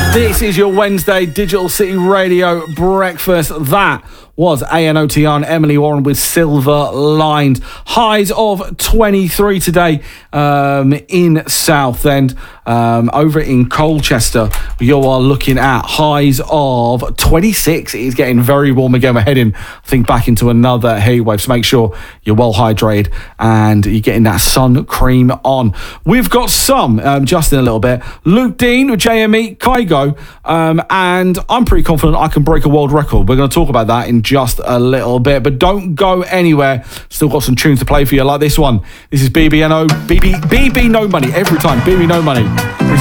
This is your Wednesday Digital City Radio breakfast. That was ANOTR and Emily Warren with Silver Lined. Highs of 23 today in Southend. Over in Colchester, you are looking at highs of 26. It is getting very warm again. We're heading, I think, back into another heat wave. So make sure you're well hydrated and you're getting that sun cream on. We've got some, just in a little bit. Luke Dean with JME, Kygo, and I'm pretty confident I can break a world record. We're going to talk about that in just a little bit, but don't go anywhere. Still got some tunes to play for you like this one. This is BB No Money every time. BB No Money.